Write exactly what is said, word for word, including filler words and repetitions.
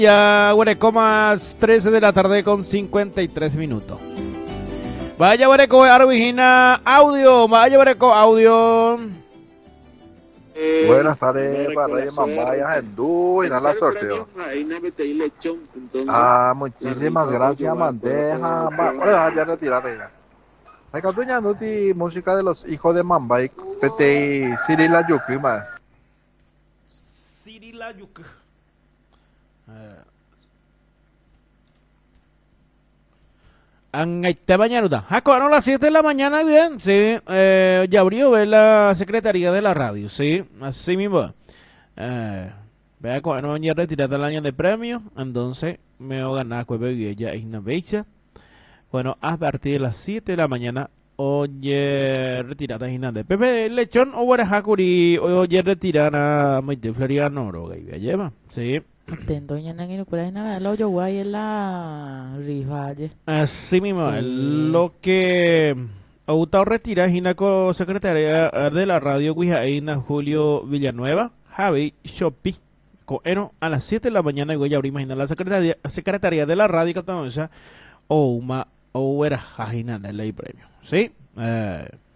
Ya, Huereco más trece de la tarde con cincuenta y tres minutos. Vaya Huereco, Arvigina, audio, vaya Huereco, audio. Eh, Buenas tardes no para recuerda Reyes Mambaya, suerte. Hendú y nada Tercer sorteo. premio, Jaina Betey Lechón. Entonces, Ah, la muchísimas rifa gracias, Oyoa, Mandeja. Oyoa, Va, Oyoa. ahora ya retírate ya. Hay que nuti música de los hijos de Mambay, Petey, Cirila Yukima. Cirila Yuk. Esta mañana, acabaron las siete de la mañana, bien, sí, eh, ya abrió ve la secretaría de la radio, sí, así mismo. Eh, vea, cuando ya retirada el año de premio, entonces me voy a ganar cueve y ella es una becha. Bueno, a partir de las siete de la mañana, oye, retirada de Pepe Lechón, o Guarajacuri, oye, retirada Maite Floriano, Oro, y lleva, sí. Intento ñana que no pueda nada, lo yo guay en la rifalle. Así mismo, Sí. lo que Autao retira Ginaco secretaria de la radio Guijaína Julio Villanueva, Javi Shopi, coeno a las siete de la mañana y voy a abrir imagina la secretaria, secretaria de la radio Cataluña o una o era Jajina de ley premio, ¿sí? Eh,